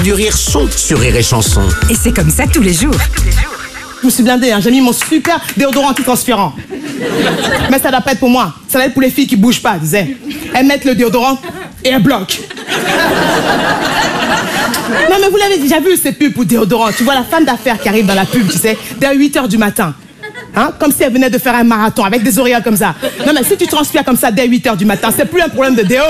du rire sont sur Rire et Chanson. Et c'est comme ça tous les jours. Je me suis blindée, hein. J'ai mis mon super déodorant anti-transpirant. Mais ça doit pas être pour moi. Ça doit être pour les filles qui bougent pas, disais. Elles mettent le déodorant et elles bloquent. Non mais vous l'avez déjà vu ces pubs pour déodorant. Tu vois la femme d'affaires qui arrive dans la pub, tu sais, dès 8h du matin. Hein? Comme si elle venait de faire un marathon avec des auréoles comme ça. Non mais si tu transpires comme ça dès 8h du matin, c'est plus un problème de déo.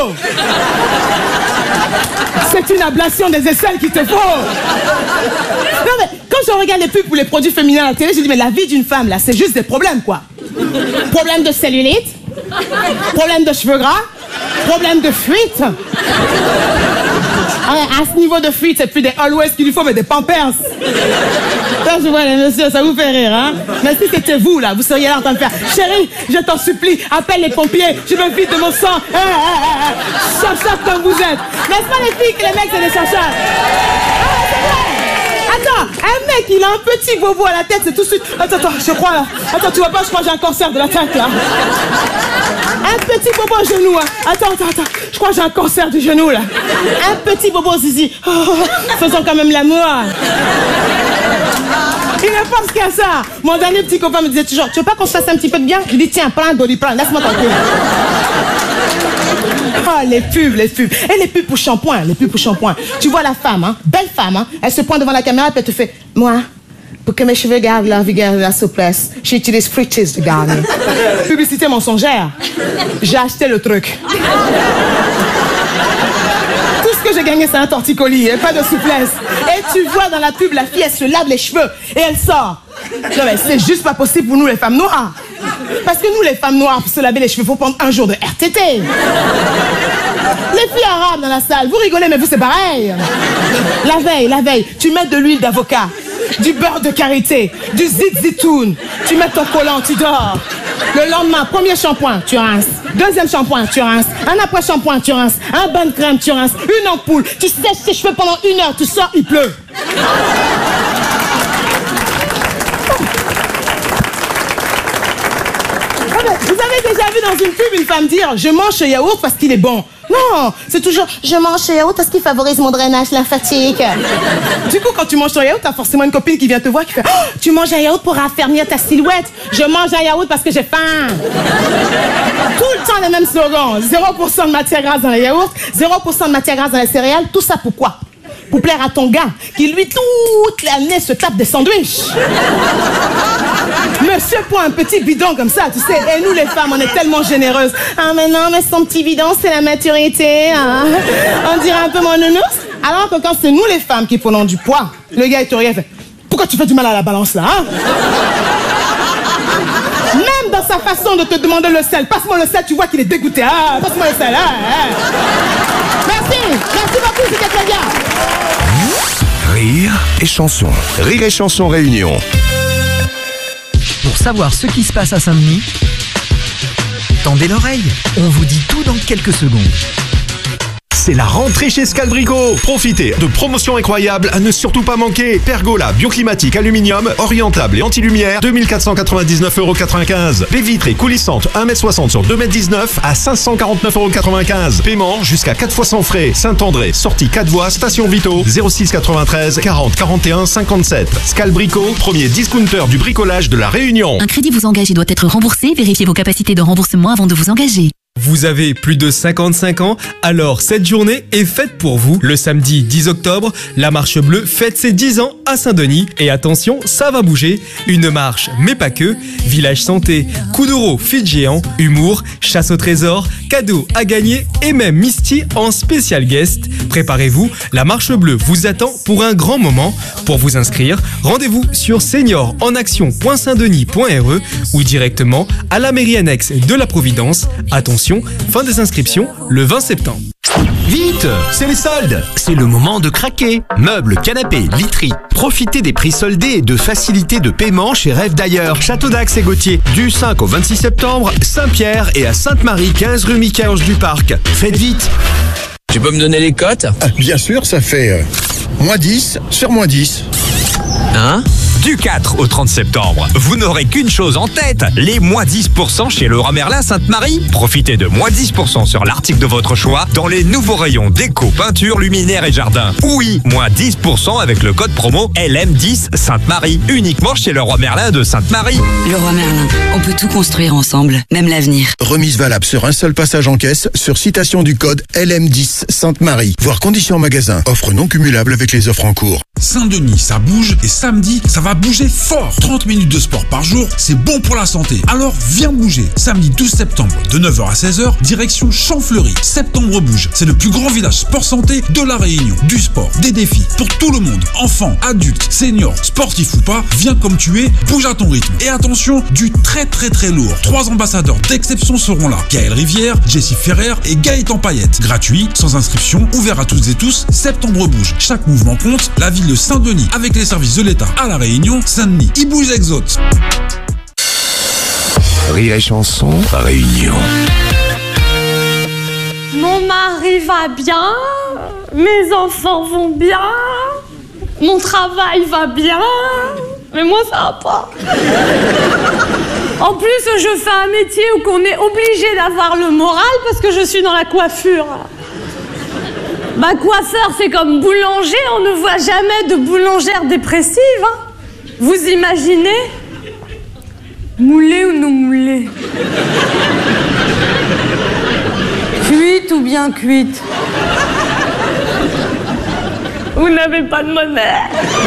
C'est une ablation des aisselles qu'il te faut. Non mais quand je regarde les pubs pour les produits féminins à la télé, je dis mais la vie d'une femme là, c'est juste des problèmes quoi. Problème de cellulite, problème de cheveux gras, problème de fuite. À ce niveau de fuite, c'est plus des Always qu'il lui faut, mais des Pampers. Quand je vois les messieurs, ça vous fait rire, hein? Mais si c'était vous, là, vous seriez là en train de faire chérie, je t'en supplie, appelle les pompiers, je me vide de mon sang. Chacha comme vous êtes. N'est-ce pas les filles que les mecs, c'est des chachas? C'est vrai. Attends, un mec, il a un petit bobo à la tête, c'est tout de suite... Attends, je crois, là. Attends, tu vois pas, je crois que j'ai un cancer de la tête, là. Un petit bobo au genou, hein. Attends. Je crois que j'ai un cancer du genou, là. Un petit bobo au zizi. Faisons quand même l'amour. Il ne pense qu'à ça. Mon dernier petit copain me disait toujours, tu veux pas qu'on se fasse un petit peu de bien? Je lui dis, tiens, prends un Doliprane, laisse-moi tranquille. Oh, les pubs. Et les pubs pour shampoing, Tu vois la femme, hein, belle femme, hein, elle se pointe devant la caméra et puis elle te fait, moi, pour que mes cheveux gardent leur vigueur et la souplesse, j'utilise Friches de Garnier. Publicité mensongère. J'ai acheté le truc. Tout ce que j'ai gagné, c'est un torticolis et pas de souplesse. Et tu vois dans la pub, la fille, elle se lave les cheveux et elle sort. Non mais c'est juste pas possible pour nous les femmes noires. Parce que nous les femmes noires, pour se laver les cheveux, faut prendre un jour de RTT. Les filles arabes dans la salle, vous rigolez mais vous c'est pareil. La veille, tu mets de l'huile d'avocat, du beurre de karité, du zitoun, tu mets ton collant, tu dors. Le lendemain, premier shampoing, tu rinces. Deuxième shampoing, tu rinces. Un après-shampoing, tu rinces. Un bain de crème, tu rinces. Une ampoule, tu sèches tes cheveux pendant 1 heure, tu sors, il pleut. Vous avez déjà vu dans une pub une femme dire « Je mange ce yaourt parce qu'il est bon ». Non, c'est toujours « Je mange ce yaourt parce qu'il favorise mon drainage lymphatique ». Du coup, quand tu manges ton yaourt, t'as forcément une copine qui vient te voir qui fait « Oh, tu manges un yaourt pour raffermir ta silhouette. Je mange un yaourt parce que j'ai faim ». Tout le temps les mêmes slogans. 0% de matière grasse dans les yaourts, 0% de matière grasse dans les céréales. Tout ça pourquoi? Pour plaire à ton gars qui lui toute l'année se tape des sandwichs. Monsieur prend un petit bidon comme ça, tu sais. Et nous les femmes, on est tellement généreuses. Ah mais non, mais son petit bidon, c'est la maturité. Hein. On dirait un peu mon nounours. Alors que quand c'est nous les femmes qui prenons du poids, le gars il te regarde et fait « Pourquoi tu fais du mal à la balance là, hein ?» Même dans sa façon de te demander le sel, passe-moi le sel, tu vois qu'il est dégoûté. Ah, passe-moi le sel. Merci beaucoup, c'était très bien. Rire et Chanson. Rire et Chanson Réunion. Pour savoir ce qui se passe à Saint-Denis, tendez l'oreille, on vous dit tout dans quelques secondes. C'est la rentrée chez Scalbrico. Profitez de promotions incroyables à ne surtout pas manquer. Pergola bioclimatique aluminium, orientable et anti-lumière, 2499,95 €. Baies vitrées coulissantes 1m60 sur 2m19 à 549,95 €. Paiement jusqu'à 4 fois sans frais. Saint-André, sortie 4 voies, station Vito, 06 93 40 41 57. Scalbrico, premier discounter du bricolage de la Réunion. Un crédit vous engage et doit être remboursé. Vérifiez vos capacités de remboursement avant de vous engager. Vous avez plus de 55 ans, alors cette journée est faite pour vous. Le samedi 10 octobre, la Marche Bleue fête ses 10 ans à Saint-Denis. Et attention, ça va bouger. Une marche, mais pas que. Village santé, coup d'euro, feat géant, humour, chasse au trésor, cadeaux à gagner et même Misty en spécial guest. Préparez-vous, la Marche Bleue vous attend pour un grand moment. Pour vous inscrire, rendez-vous sur seniorenaction.saintdenis.re ou directement à la mairie annexe de la Providence. Attention, fin des inscriptions le 20 septembre. Vite, c'est les soldes. C'est le moment de craquer. Meubles, canapés, literie. Profitez des prix soldés et de facilités de paiement chez Rêve d'ailleurs. Château d'Axe et Gauthier. Du 5 au 26 septembre, Saint-Pierre et à Sainte-Marie, 15 rue Michel-Ange du Parc. Faites vite. Tu peux me donner les cotes? Bien sûr, ça fait -10 sur -10. Hein? Du 4 au 30 septembre, vous n'aurez qu'une chose en tête, les moins 10% chez Leroy Merlin Sainte-Marie. Profitez de moins 10% sur l'article de votre choix dans les nouveaux rayons déco, peinture, luminaire et jardin. Oui, moins 10% avec le code promo LM10 Sainte-Marie, uniquement chez Leroy Merlin de Sainte-Marie. Leroy Merlin, on peut tout construire ensemble, même l'avenir. Remise valable sur un seul passage en caisse, sur citation du code LM10 Sainte-Marie. Voir conditions en magasin. Offre non cumulable avec les offres en cours. Saint-Denis, ça bouge et samedi, ça va bouger fort. 30 minutes de sport par jour, c'est bon pour la santé. Alors viens bouger. Samedi 12 septembre, de 9h à 16h, direction Champfleury. Septembre Bouge, c'est le plus grand village sport-santé de la Réunion. Du sport, des défis pour tout le monde. Enfants, adultes, seniors, sportifs ou pas, viens comme tu es, bouge à ton rythme. Et attention, du très lourd. 3 ambassadeurs d'exception seront là. Gaël Rivière, Jessie Ferrer et Gaëtan Payette. Gratuit, sans inscription, ouvert à toutes et tous. Septembre Bouge. Chaque mouvement compte. La ville de Saint-Denis, avec les services de l'État à La Réunion, Saint-Denis, il bouge exote. Rire et chanson, Réunion. Mon mari va bien, mes enfants vont bien, mon travail va bien, mais moi ça va pas. En plus, je fais un métier où on est obligé d'avoir le moral parce que je suis dans la coiffure. Bah, coiffeur, c'est comme boulanger, on ne voit jamais de boulangère dépressive. Hein. Vous imaginez? Moulé ou non moulé? Cuite ou bien cuite? Vous n'avez pas de monnaie.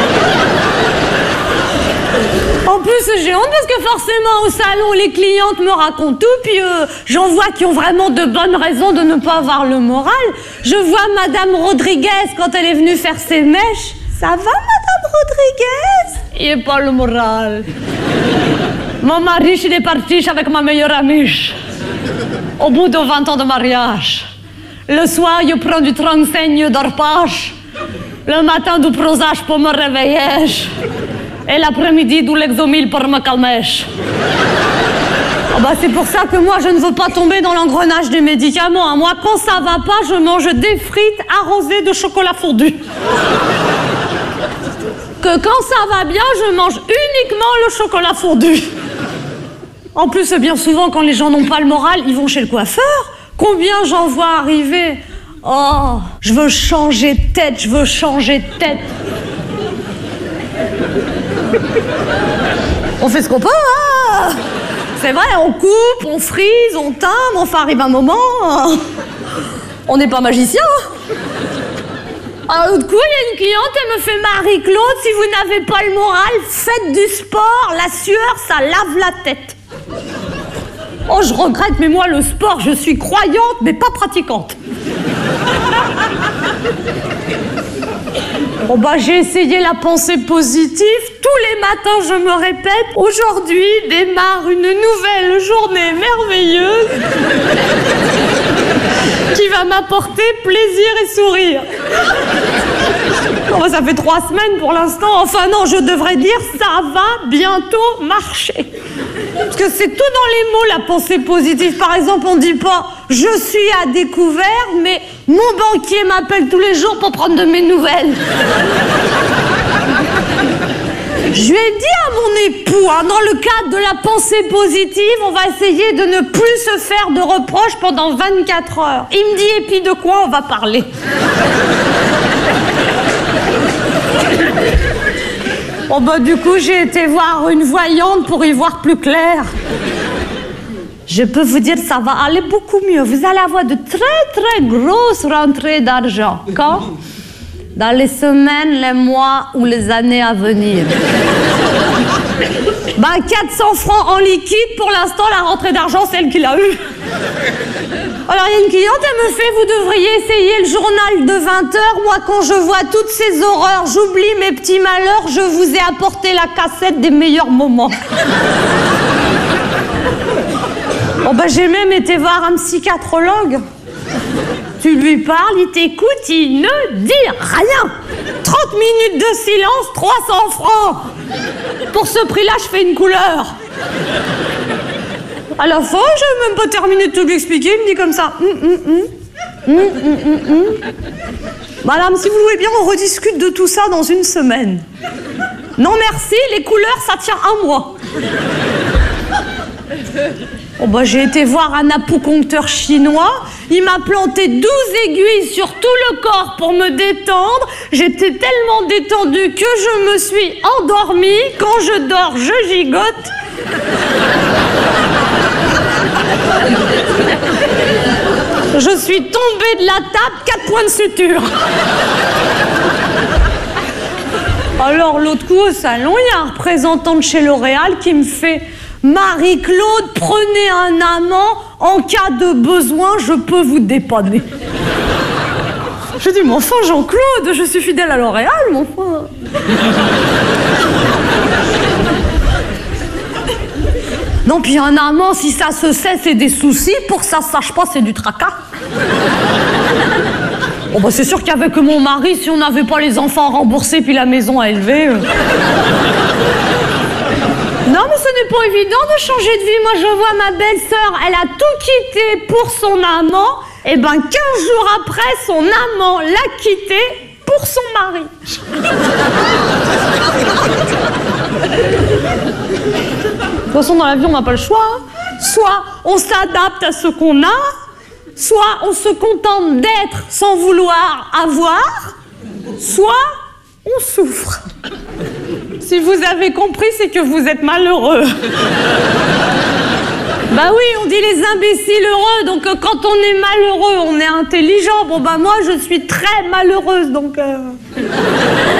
En plus, j'ai honte parce que forcément, au salon, les clientes me racontent tout, puis j'en vois qui ont vraiment de bonnes raisons de ne pas avoir le moral. Je vois Madame Rodriguez quand elle est venue faire ses mèches. Ça va, Madame Rodriguez? Il n'y a pas le moral. Mon mari, il est parti avec ma meilleure amie. Au bout de 20 ans de mariage. Le soir, je prends du 35, je dors pas. Le matin, du prosage pour me réveiller. Et l'après-midi, du Lexomil pour me calmer. Oh bah c'est pour ça que moi, je ne veux pas tomber dans l'engrenage des médicaments. Hein. Moi, quand ça va pas, je mange des frites arrosées de chocolat fondu. Que quand ça va bien, je mange uniquement le chocolat fondu. En plus, bien souvent, quand les gens n'ont pas le moral, ils vont chez le coiffeur. Combien j'en vois arriver? Oh, je veux changer de tête, je veux changer de tête. On fait ce qu'on peut, hein. C'est vrai, on coupe, on frise, on timbre, enfin arrive un moment. On n'est pas magicien. Alors l'autre coup, il y a une cliente, elle me fait Marie-Claude, si vous n'avez pas le moral, faites du sport, la sueur, ça lave la tête. Oh, je regrette, mais moi, le sport, je suis croyante, mais pas pratiquante. Bon bah j'ai essayé la pensée positive. Tous les matins je me répète: aujourd'hui démarre une nouvelle journée merveilleuse qui va m'apporter plaisir et sourire. Bon, bah, ça fait 3 semaines pour l'instant. Enfin non, je devrais dire ça va bientôt marcher. Parce que c'est tout dans les mots, la pensée positive. Par exemple, on dit pas je suis à découvert, mais mon banquier m'appelle tous les jours pour prendre de mes nouvelles. Je lui ai dit à mon époux, hein, dans le cadre de la pensée positive, on va essayer de ne plus se faire de reproches pendant 24 heures. Il me dit, et puis de quoi on va parler? Bon bah du coup, j'ai été voir une voyante pour y voir plus clair. Je peux vous dire, ça va aller beaucoup mieux. Vous allez avoir de très grosses rentrées d'argent. Quand? Dans les semaines, les mois ou les années à venir. Bah 400 francs en liquide, pour l'instant, la rentrée d'argent, c'est elle qui l'a eu. Alors, il y a une cliente, elle me fait, vous devriez essayer le journal de 20h. Moi, quand je vois toutes ces horreurs, j'oublie mes petits malheurs, je vous ai apporté la cassette des meilleurs moments. Bon, bah, j'ai même été voir un psychiatrologue. Tu lui parles, il t'écoute, il ne dit rien. 30 minutes de silence, 300 francs. Pour ce prix-là, je fais une couleur. À la fin, j'ai même pas terminé de tout lui expliquer, il me dit comme ça. Madame, si vous voulez bien, on rediscute de tout ça dans une semaine. Non merci, les couleurs, ça tient un mois. Oh bah j'ai été voir un acupuncteur chinois, il m'a planté 12 aiguilles sur tout le corps pour me détendre. J'étais tellement détendue que je me suis endormie. Quand je dors, je gigote. Je suis tombée de la table, 4 points de suture. Alors l'autre coup au salon, il y a un représentant de chez L'Oréal qui me fait « Marie-Claude, prenez un amant, en cas de besoin, je peux vous dépanner. » Je dis « Mais enfin Jean-Claude, je suis fidèle à L'Oréal, mon enfant. » Non, puis un amant, si ça se sait, c'est des soucis. Pour que ça se sache pas, c'est du tracas. Bon, bah, c'est sûr qu'avec mon mari, si on n'avait pas les enfants remboursés puis la maison à élever... Non, mais ce n'est pas évident de changer de vie. Moi, je vois ma belle-sœur, elle a tout quitté pour son amant. Et ben, 15 jours après, son amant l'a quitté pour son mari. De toute façon, dans la vie, on n'a pas le choix. Hein. Soit on s'adapte à ce qu'on a, soit on se contente d'être sans vouloir avoir, soit on souffre. Si vous avez compris, c'est que vous êtes malheureux. Bah oui, on dit les imbéciles heureux, donc quand on est malheureux, on est intelligent. Bon bah moi, je suis très malheureuse, donc...